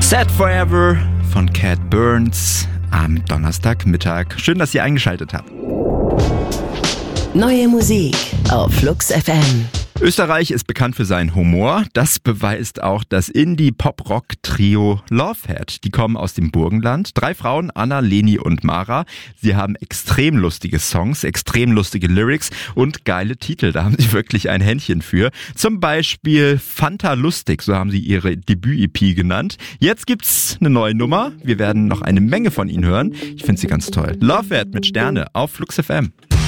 Sad Forever von Cat Burns am Donnerstagmittag. Schön, dass ihr eingeschaltet habt. Neue Musik auf Flux FM. Österreich ist bekannt für seinen Humor. Das beweist auch das Indie-Pop-Rock-Trio Lovehead. Die kommen aus dem Burgenland. 3 Frauen, Anna, Leni und Mara. Sie haben extrem lustige Songs, extrem lustige Lyrics und geile Titel. Da haben sie wirklich ein Händchen für. Zum Beispiel Fanta Lustig, so haben sie ihre Debüt-EP genannt. Jetzt gibt's eine neue Nummer. Wir werden noch eine Menge von ihnen hören. Ich finde sie ganz toll. Lovehead mit Sterne auf Flux FM.